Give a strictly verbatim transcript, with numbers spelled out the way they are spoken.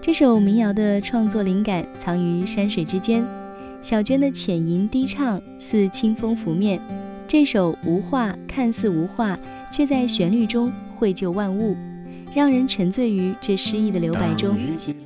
这首民谣的创作灵感藏于山水之间，小娟的浅吟低唱似清风拂面，这首无话看似无话，却在旋律中绘就万物，让人沉醉于这诗意的留白中。